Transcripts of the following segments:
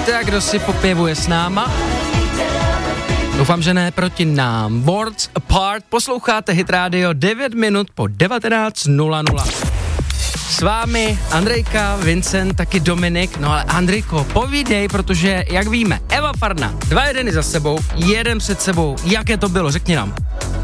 víte, a kdo si popěvuje s náma? Doufám, že ne proti nám. Worlds Apart, posloucháte Hit Radio 9 minut po 19:00. S vámi Andrejka, Vincent, taky Dominik. No ale Andrejko, povídej, protože jak víme, Eva Farna, 2 jedny za sebou, 1 před sebou. Jaké to bylo, řekni nám.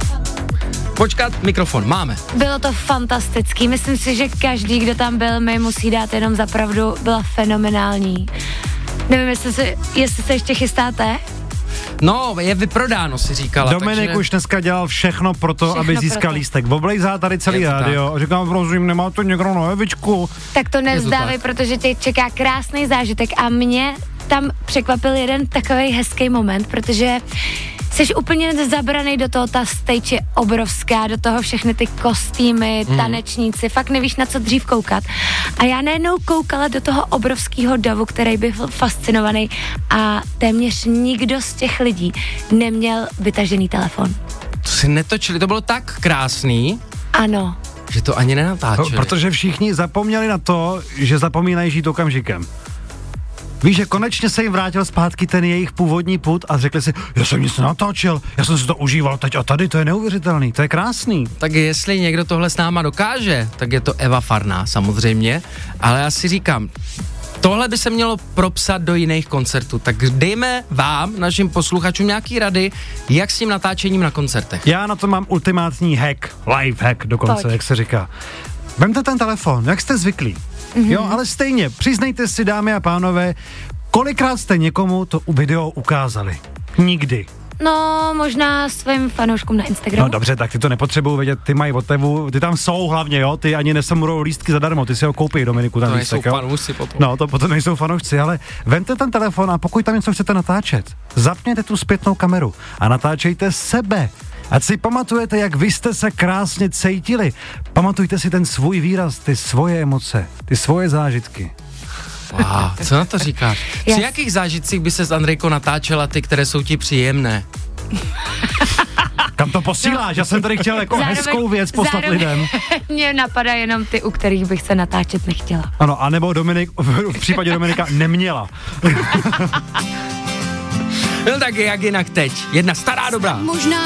Počkat, mikrofon, máme. Bylo to fantastický, myslím si, že každý, kdo tam byl, mi musí dát jenom za pravdu, byla fenomenální. Nevím, jestli se ještě chystáte? No, je vyprodáno, si říkala. Dominik už dneska dělal všechno pro to, aby získal lístek. Oblejzá tady celý rádio a říkám, prosím, nemá to někdo na Evičku. Tak to nevzdávej, protože tě čeká krásný zážitek a mě tam překvapil jeden takovej hezký moment, protože jsi úplně zabranej do toho, ta stage je obrovská, do toho všechny ty kostýmy, tanečníci, fakt nevíš, na co dřív koukat. A já najednou koukala do toho obrovského davu, který byl fascinovaný a téměř nikdo z těch lidí neměl vytažený telefon. To si netočili, to bylo tak krásný. Ano. Že to ani nenatáčeli. Protože všichni zapomněli na to, že zapomínají žít okamžikem. Víš, že konečně se jim vrátil zpátky ten jejich původní pud a řekli si, já jsem nic nenatáčel, já jsem si to užíval teď a tady, to je neuvěřitelný, to je krásný. Tak jestli někdo tohle s náma dokáže, tak je to Eva Farná samozřejmě, ale já si říkám, tohle by se mělo propsat do jiných koncertů, tak dejme vám, našim posluchačům, nějaký rady, jak s tím natáčením na koncertech. Já na to mám ultimátní hack, life hack dokonce, jak se říká. Vemte ten telefon, jak jste zvyklí. Jo, ale stejně, přiznejte si, dámy a pánové, kolikrát jste někomu to video ukázali? Nikdy. No, možná svým fanouškům na Instagramu. No dobře, tak ty to nepotřebují vědět, ty mají otevu, ty tam jsou hlavně, jo, ty ani nesamurou lístky zadarmo, ty si ho koupí, Dominiku, tam to lístek, nejsou fanoušci potom. No, to potom nejsou fanoušci, ale vemte ten telefon a pokud tam něco chcete natáčet, zapněte tu zpětnou kameru a natáčejte sebe. Ať si pamatujete, jak vy jste se krásně cítili. Pamatujte si ten svůj výraz, ty svoje emoce, ty svoje zážitky. Wow, co na to říkáš? Při jakých zážitcích by se s Andrejkou natáčela ty, které jsou ti příjemné? Kam to posíláš? Já jsem tady chtěl jako hezkou věc poslat lidem. Mně napadá jenom ty, u kterých bych se natáčet nechtěla. Ano, anebo Dominik, v případě Dominika neměla. No tak jak jinak teď? Jedna stará dobrá.